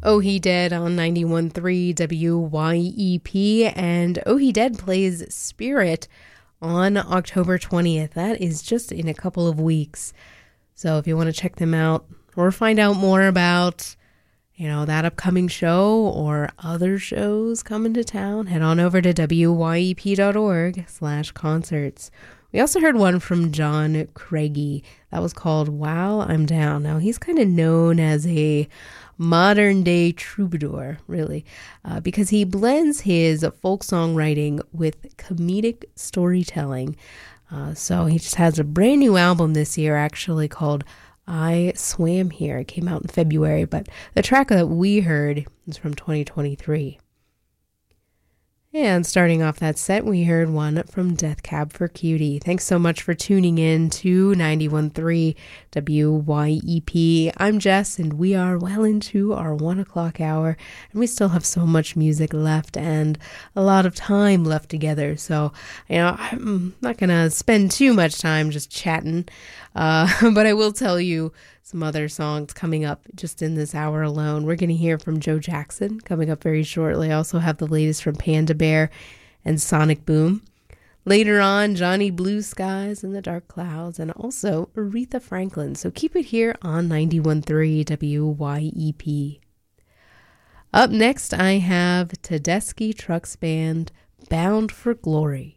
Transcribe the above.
Oh He Dead on 91.3 WYEP, and Oh He Dead plays Spirit on October 20th. That is just in a couple of weeks. So if you want to check them out or find out more about, that upcoming show or other shows coming to town, head on over to wyep.org/concerts. We also heard one from John Craigie that was called While I'm Down. Now, he's kind of known as a modern-day troubadour, really, because he blends his folk songwriting with comedic storytelling. So he just has a brand new album this year, actually, called I Swam Here. It came out in February, but the track that we heard is from 2023. And starting off that set, we heard one from Death Cab for Cutie. Thanks so much for tuning in to 91.3 WYEP. I'm Jess, and we are well into our 1 o'clock hour, and we still have so much music left and a lot of time left together. So, I'm not going to spend too much time just chatting, but I will tell you some other songs coming up just in this hour alone. We're going to hear from Joe Jackson coming up very shortly. I also have the latest from Panda Bear and Sonic Boom. Later on, Johnny Blue Skies and the Dark Clouds, and also Aretha Franklin. So keep it here on 91.3 WYEP. Up next, I have Tedeschi Trucks Band, Bound for Glory.